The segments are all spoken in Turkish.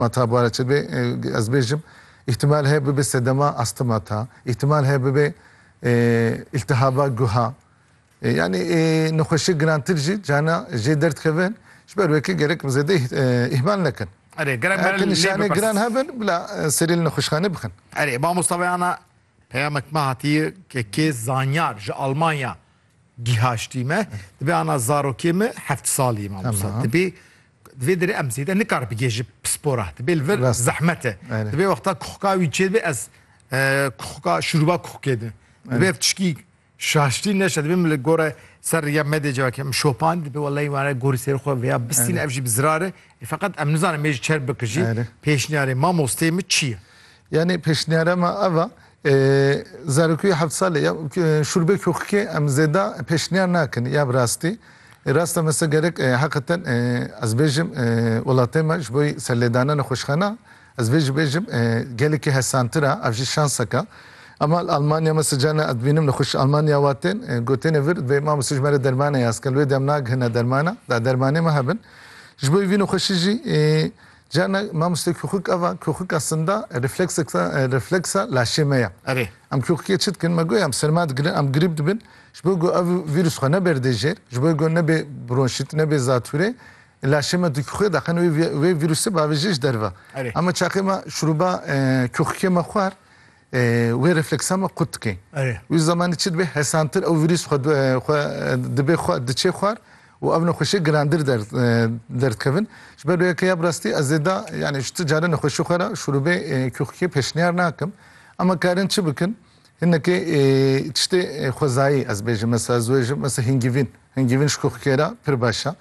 متابعه چه از بیشم احتمال هست به صدمه استماتا احتمال هست به التهابات گوها یعنی نخوشی گرانتر جانا جدرت کردن شبر وکی گرک مزده اهمال نکن آره گرک نشانه گران هبن بلا سریل نخوشخانه بخن آره با مصطفی انا پیامک ماهتی که زانیار ج آلمانیا گیهاشتیمه دبی انا زاروکیم 7 سالی ما مصطفی دبی دری امزیده نکار بگیج سپوره دبی الور زحمته دبی وقتا کوکاوی چید بی از کوکا شروبا کوکیده دبی تشکی شاشتی نشد دبی مل گوره سر یا مده جواب که شوپان دبی والله واره گوری سر خو ویا بسین افجی بزراره فقط امنزان میج چر بکشی پیشنیاری ما مستیم چیه yani peşniyara ma ava zarukuyu 7 sale ya şurbe kökke em zeda peşniyar nakin ya rasti rasta mesela gerek hakikaten az bejim olatema jboy selledana hoşxana az bejim geliki hesantıra avji şansaka ama Almanya mesela cana adbinim hoş Almanya vaten goten evir ve ma mesajmere dermana yaskal ve demnag hena dermana da dermane ma haben jboy vino hoşiji Cana mamstek hukuk ava hukuk aslında refleksa laşemeye. Evet. Am hukukiye çetkin magoy am sermad giren am grip dibin. Jbogo av virüs xana berdejer. Jbogo ne be bronşit ne be zatüre. Laşeme dükhuye da xana ve virüse bavejej derva. Ama çakema şuruba hukukiye maxwar ve refleksa ma qutki. Evet. O zaman için be hesantır o virüs dibe diçe xwar. وأبنو خوشي جراندر درد كفن شبه كيا براستي أزدا يعني شت جارا نخوشو خرا شروبه كوخي بيشنيار ناكم أما كارن شبكن إنك تشتي خوزاي از بيجي مثلا زوج مثلا هنجيفين شكوخيرا برباشا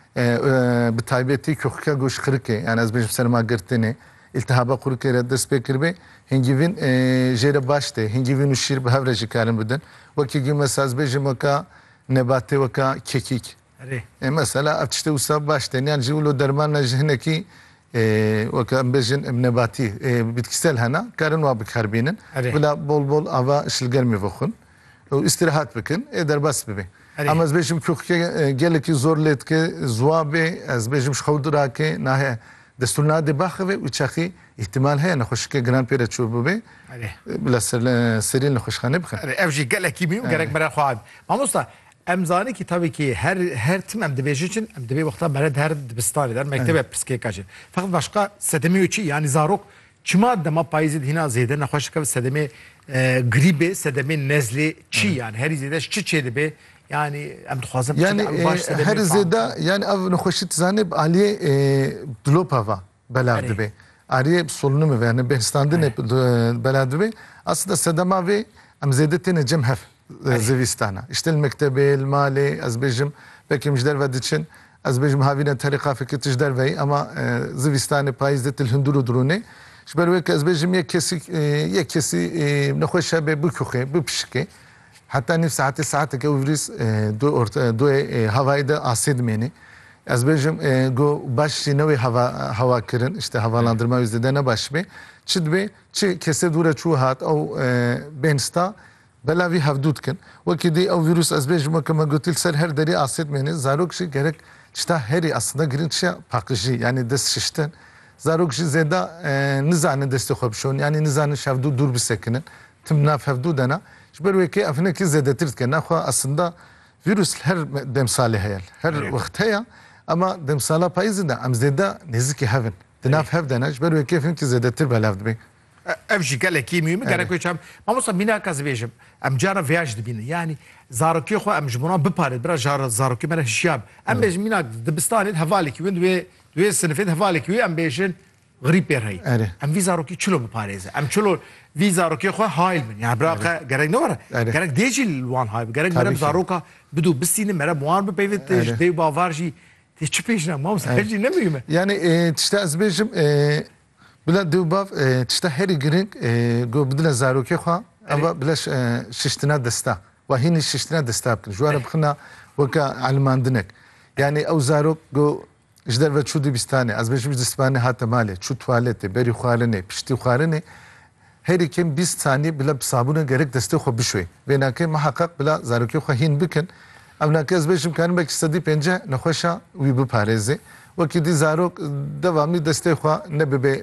بتايبتي كوخيا جوش خركي يعني از بيجي سرما قرتني التهابا خركيرا دس بكر بي هنجيفين جيرا باشتي هنجيفين وشير بهافرجي كارن بدن وكي مثلا از بيجي مكا نباتي وكا كيكيك mesela işte usab başten yani jivlo dermanla jihneki وكان بيجن نباتي bitkisel hana karın ve bikarbinin bula bol ava şilgermi vokun istirahat bikin eder bas bibi ama az beşim kökke geleki zorletke zuabe az beşim şavdurake nahe destunade baxve uçaki ihtimal هي نخش که گران پیره چوب به بلا سرین نخشخانه بخن افجی geleki mi gerek bera xwad mamosta امزانی که tabii ki her tim em dibêje için em dibê wexta mere her dibistarê der mektebe piskêka jî feqet başka sedemê çi yani zarok çima dema payîzê hîna zêde nexweş dike sedemê grîbê sedemê nezlê çi yani herî zêde çi çê dibe yani em dixwazim yani her zêde yani ev nexweşî tizanê aliyê dilopava belav dibe aliyê solunum ve yani behstandinê belav dibe aslında sedema vê em zêde têne cem hev زویستانه işte المكتبه المالي از بيجم belki مجدر وديتشن از بيجم هاوينا طريقه فكر تجدر وي اما زويستانه پايزت الهندورو درونه شبر وك از بيجم يكسي نخوشه بكوخه بپشكه حتى نفس ساعات كوفريس دو هوايدا اسيد مني از بيجم go baş نوي hava kirin işte havalandırma yüzdene başbe çidbe çi kese dura çuhat او bensta بلاوی هفدود کن وکی دی او ویروس از بیشتر کما گویل سر هر دری آسید منی زاروکشی گرک چتا هری اصلا گرینچه پاکشی یعنی دست ششتن زاروکشی زیاده نزانه دست خوب شون یعنی نزانه شفدود دور بسکنن تم ناف هفدود انا شبر وکی افنه کی زیاده ترد کنه خو اصلا ویروس هر دمساله هیل هر وقت هیا اما دمساله پاییزنده ام زیاده نزدیکی هفن دناف هفدانه شبر وکی افنه کی زیاده تر بلاف دبی افجی geleki mühim gerek koyacağım ama mesela bina kazbejim am cara viyaj dibine yani zaroki xo am jbuna bipare biraz cara zaroki mera hişyab am bej mina dibistan havaleki ve sınıfın havaleki am bejin غريب برهي ام في زاروكي تشلو بباريزه ام تشلو في زاروكي خو هايل من يعني براقه gerek ne var gerek dejil wan hay gerek merem zaroka bidu bisine merem wan be pevet de bavarji te çpejna mams heci ne mühim yani işte azbejim بلا دوباف تشتا هری گرینگ گو بدل زاروکی خوا اما بلاش ششتنا دستا و هینی ششتنا دستا بکن جوار بخنا وکا علماندنک یعنی او زاروک گو جدر و چودی بستانه از بیشتر دستبانه هات ماله چود توالته بری خوارنه پشتی خوارنه هری کم 20 ثانیه بلا بصابونه گرک دسته خو بشوی بیناکه محقق بلا زاروکی خوا هین بکن ام ناکه از بیشتر کارن بک استادی پنجه نخوشا وی بپارزه وەکی دی zarok devamî destê xwe nebibe